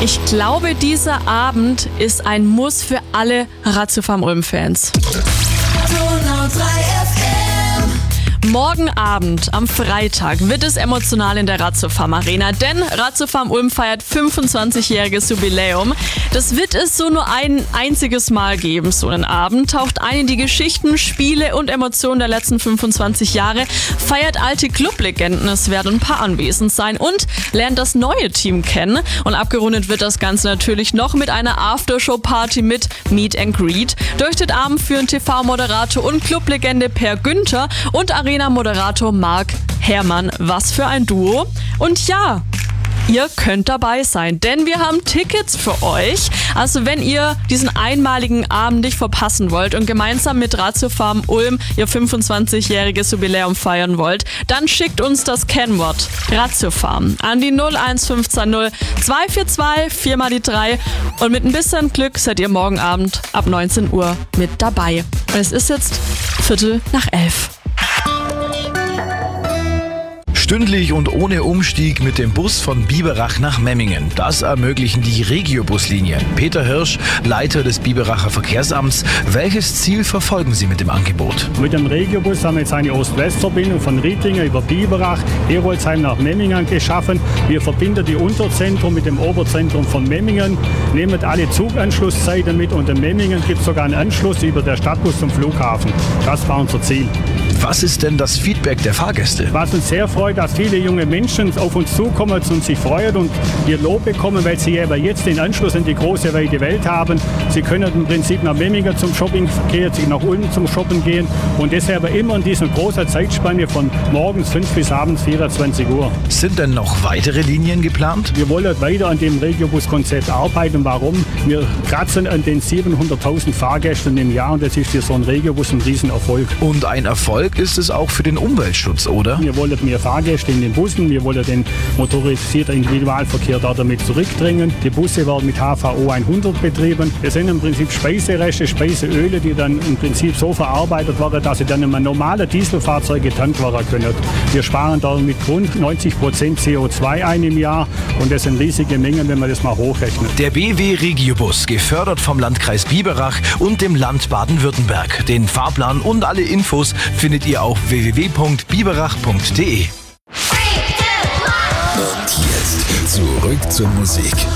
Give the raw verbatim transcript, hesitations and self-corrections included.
Ich glaube, dieser Abend ist ein Muss für alle Ratiofarm Ulm-Fans. Morgen Abend, am Freitag, wird es emotional in der Ratiofarm Arena, denn Ratiofarm Ulm feiert fünfundzwanzigjähriges Jubiläum. Das wird es so nur ein einziges Mal geben, so einen Abend. Taucht ein in die Geschichten, Spiele und Emotionen der letzten fünfundzwanzig Jahre, feiert alte Clublegenden, es werden ein paar anwesend sein und lernt das neue Team kennen. Und abgerundet wird das Ganze natürlich noch mit einer Aftershow-Party mit Meet and Greet. Durch den Abend führen T V-Moderator und Clublegende Per Günther und Arena-Moderator Marc Herrmann. Was für ein Duo. Und ja, ihr könnt dabei sein, denn wir haben Tickets für euch. Also wenn ihr diesen einmaligen Abend nicht verpassen wollt und gemeinsam mit Ratiofarm Ulm ihr fünfundzwanzigjähriges Jubiläum feiern wollt, dann schickt uns das Kennwort Ratiofarm an die null eins fünf null zwei vier zwei vier mal die drei und mit ein bisschen Glück seid ihr morgen Abend ab neunzehn Uhr mit dabei. Und es ist jetzt Viertel nach elf. Stündlich und ohne Umstieg mit dem Bus von Biberach nach Memmingen. Das ermöglichen die Regiobuslinien. Peter Hirsch, Leiter des Biberacher Verkehrsamts. Welches Ziel verfolgen Sie mit dem Angebot? Mit dem Regiobus haben wir jetzt eine Ost-West-Verbindung von Riedlingen über Biberach, Heroldsheim nach Memmingen geschaffen. Wir verbinden die Unterzentrum mit dem Oberzentrum von Memmingen, nehmen alle Zuganschlusszeiten mit und in Memmingen gibt es sogar einen Anschluss über der Stadtbus zum Flughafen. Das war unser Ziel. Was ist denn das Feedback der Fahrgäste? Was uns sehr freut, dass viele junge Menschen auf uns zukommen und sich freuen und ihr Lob bekommen, weil sie eben jetzt den Anschluss in die große, weite Welt haben. Sie können im Prinzip nach Memmingen zum Shopping gehen, sie nach Ulm zum Shoppen gehen und deshalb immer in dieser großen Zeitspanne von morgens fünf bis abends vierundzwanzig Uhr. Sind denn noch weitere Linien geplant? Wir wollen weiter an dem Regiobus-Konzept arbeiten. Warum? Wir kratzen an den siebenhunderttausend Fahrgästen im Jahr und das ist für so ein Regiobus ein Riesenerfolg. Und ein Erfolg ist es auch für den Umweltschutz, oder? Wir wollen mehr Fahrgäste in den Bussen, wir wollen den motorisierten Individualverkehr da damit zurückdrängen. Die Busse werden mit H V O hundert betrieben. Es sind im Prinzip Speisereste, Speiseöle, die dann im Prinzip so verarbeitet werden, dass sie dann in einem normalen Dieselfahrzeug getankt werden können. Wir sparen damit rund neunzig Prozent C O zwei ein im Jahr und das sind riesige Mengen, wenn man das mal hochrechnet. Der B W Regiobus, gefördert vom Landkreis Biberach und dem Land Baden-Württemberg. Den Fahrplan und alle Infos findet ihr auf w w w punkt biberach punkt d e. Und jetzt zurück zur Musik.